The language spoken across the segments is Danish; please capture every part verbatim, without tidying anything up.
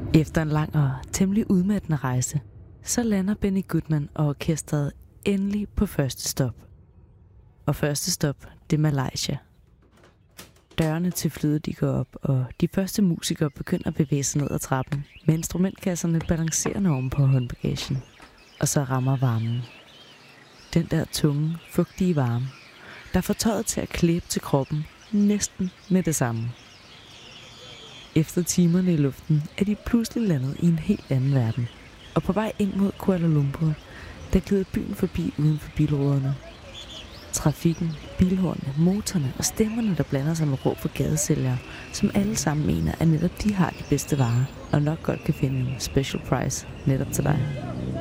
Efter en lang og temmelig udmattende rejse, så lander Benny Goodman og orkestret endelig på første stop. Og første stop, det er Malaysia. Dørene til flyet de går op, og de første musikere begynder at bevæge sig ned ad trappen, med instrumentkasserne balancerende oven på håndbagagen. Og så rammer varmen. Den der tunge, fugtige varme, der får tøjet til at klæbe til kroppen næsten med det samme. Efter timerne i luften er de pludselig landet i en helt anden verden. Og på vej ind mod Kuala Lumpur, der glider byen forbi uden for bilruderne. Trafikken, bilhornene, motorerne og stemmerne, der blander sig med råb for gadesælgere, som alle sammen mener, at netop de har de bedste varer, og nok godt kan finde en special price netop til dig.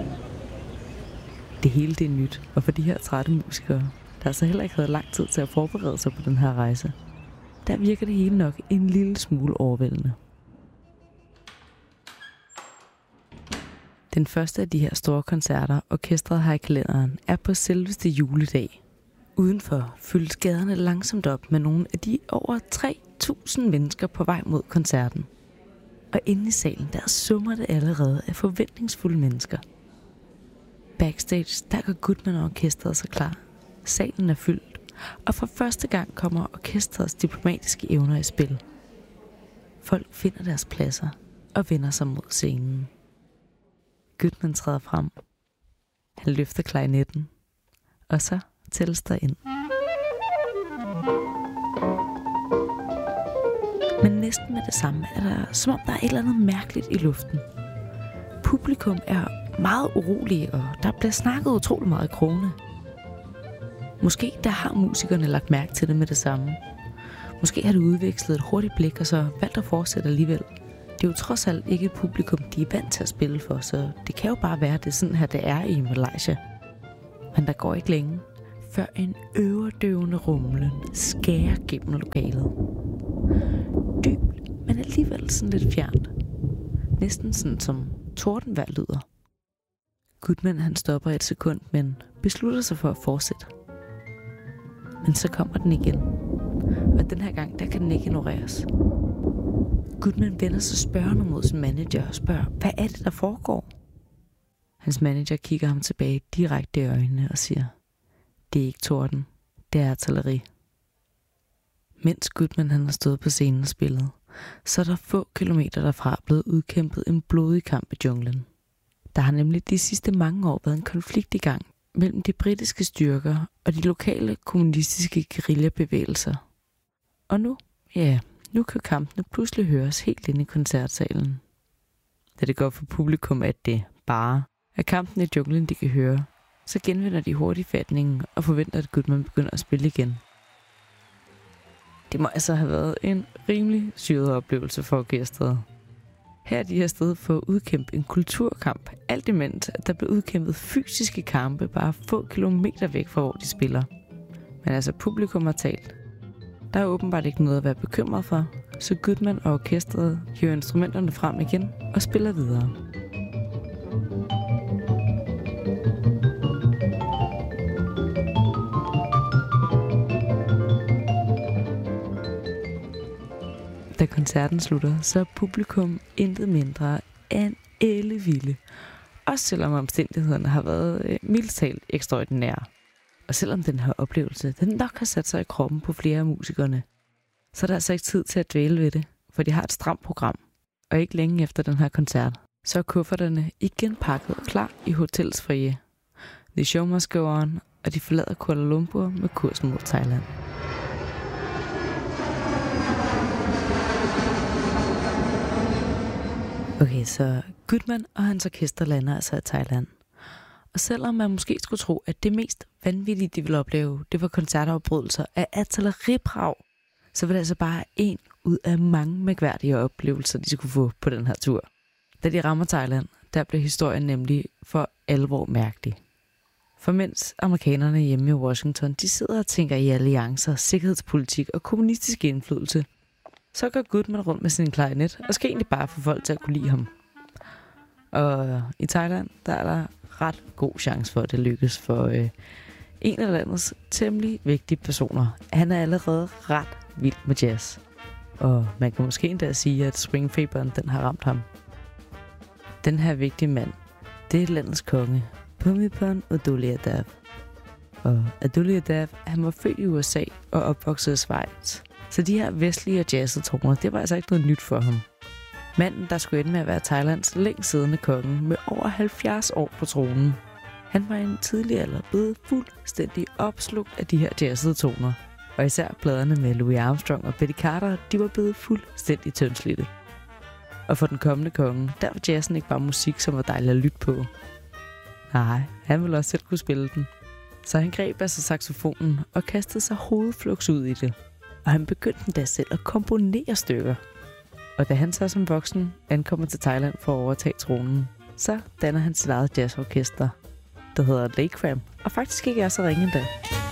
Det hele det er nyt, og for de her trætte musikere, der altså heller ikke havde lang tid til at forberede sig på den her rejse, der virker det hele nok en lille smule overvældende. Den første af de her store koncerter, orkestret har i kalenderen, er på selveste juledag. Udenfor fyldes gaderne langsomt op med nogle af de over tre tusind mennesker på vej mod koncerten. Og inde i salen, der summer det allerede af forventningsfulde mennesker. Backstage, der går Goodman og orkestret så klar. Salen er fyldt, og for første gang kommer orkestrets diplomatiske evner i spil. Folk finder deres pladser og vender sig mod scenen. Goodman træder frem. Han løfter klarinetten, og så tælles der ind. Men næsten med det samme er der, som om der er et eller andet mærkeligt i luften. Publikum er meget urolige, og der bliver snakket utrolig meget i krogene. Måske der har musikerne lagt mærke til det med det samme. Måske har det udvekslet et hurtigt blik, og så valgt at fortsætte alligevel. Det er jo trods alt ikke et publikum, de er vant til at spille for, så det kan jo bare være, det er sådan her, det er i Malaysia. Men der går ikke længe, før en øredøvende rumlen skærer gennem lokalet. Dybt, men alligevel sådan lidt fjernt. Næsten sådan som tordenvejr lyder. Goodman han stopper et sekund, men beslutter sig for at fortsætte. Men så kommer den igen. Og den her gang, der kan den ikke ignoreres. Goodman vender sig spørgende mod sin manager og spørger, hvad er det, der foregår? Hans manager kigger ham tilbage direkte i øjnene og siger, det er ikke torden, det er artilleri. Mens Goodman han har stået på scenen og spillet, så er der få kilometer derfra blevet udkæmpet en blodig kamp i junglen. Der har nemlig de sidste mange år været en konflikt i gang mellem de britiske styrker og de lokale kommunistiske guerillabevægelser. Og nu, ja, nu kan kampene pludselig høres helt ind i koncertsalen. Da det går for publikum, at det bare er kampen i junglen, de kan høre, så genvinder de hurtigt fatningen og forventer, at Goodman begynder at spille igen. Det må altså have været en rimelig syret oplevelse for orkestret. Her er de her steder for at udkæmpe en kulturkamp, alt imens at der blev udkæmpet fysiske kampe bare få kilometer væk fra hvor de spiller. Men altså publikum har talt. Der er åbenbart ikke noget at være bekymret for, så Goodman og orkestret hiver instrumenterne frem igen og spiller videre. Da koncerten slutter, så er publikum intet mindre end ellevilde. Også selvom omstændighederne har været øh, mildt talt ekstraordinære. Og selvom den her oplevelse, den nok har sat sig i kroppen på flere af musikerne, så er der altså ikke tid til at dvæle ved det, for de har et stramt program. Og ikke længe efter den her koncert, så er kufferterne igen pakket og klar i hotels foyer. The show must go on, og de forlader Kuala Lumpur med kursen mod Thailand. Okay, så Goodman og hans orkester lander altså i Thailand. Og selvom man måske skulle tro, at det mest vanvittige, de ville opleve, det var koncertafbrydelser af artilleribrag, så var det altså bare en ud af mange mærkværdige oplevelser, de skulle få på den her tur. Da de rammer Thailand, der blev historien nemlig for alvor mærkelig. For mens amerikanerne hjemme i Washington, de sidder og tænker i alliancer, sikkerhedspolitik og kommunistisk indflydelse, så går Goodman rundt med sin klarinet og skal egentlig bare få folk til at kunne lide ham. Og i Thailand, der er der ret god chance for, at det lykkes for øh, en af landets temmelig vigtige personer. Han er allerede ret vild med jazz. Og man kan måske endda sige, at springfeberen den har ramt ham. Den her vigtige mand, det er landets konge, Bhumibol Adulyadej. Og Adulyadej, han var født i U S A og opvokset i Schweiz. Så de her vestlige og jazzede toner, det var altså ikke noget nyt for ham. Manden, der skulle ende med at være Thailands længst siddende konge med over halvfjerds år på tronen. Han var i en tidlig alder blevet fuldstændig opslugt af de her jazzede toner. Og især pladerne med Louis Armstrong og Betty Carter, de var blevet fuldstændig tyndslidte. Og for den kommende konge, der var jazzen ikke bare musik, som var dejligt at lytte på. Nej, han ville også selv kunne spille den. Så han greb altså saxofonen og kastede sig hovedfluks ud i det. Og han begyndte endda selv at komponere stykker. Og da han så som voksen ankommer til Thailand for at overtage tronen, så danner han sit eget jazzorkester, der hedder Laycram, og faktisk ikke er så ringe endda.